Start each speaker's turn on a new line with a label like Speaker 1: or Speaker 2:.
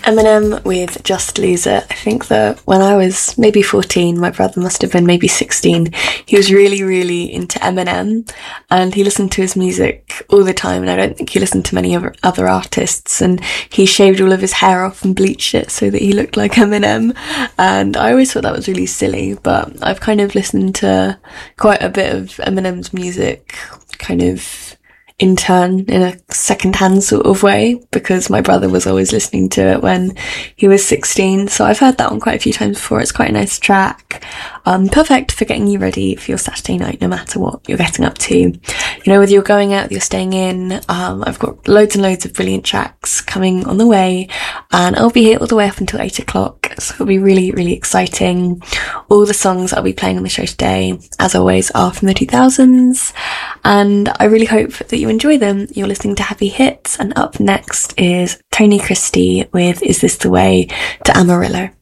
Speaker 1: Eminem with Just Lose It. I think that when I was maybe 14, my brother must have been maybe 16, he was really, really into Eminem and he listened to his music all the time, and I don't think he listened to many other artists, and he shaved all of his hair off and bleached it so that he looked like Eminem, and I always thought that was really silly, but I've kind of listened to quite a bit of Eminem's music kind of in turn in a second-hand sort of way, because my brother was always listening to it when he was 16, so I've heard that one quite a few times before. It's quite a nice track, perfect for getting you ready for your Saturday night, no matter what you're getting up to. You know, whether you're going out, you're staying in, I've got loads and loads of brilliant tracks coming on the way, and I'll be here all the way up until 8 o'clock, so it'll be really, really exciting. All the songs I'll be playing on the show today, as always, are from the 2000s, and I really hope that you enjoy them. You're listening to Heavy Hits, and up next is Tony Christie with Is This the Way to Amarillo.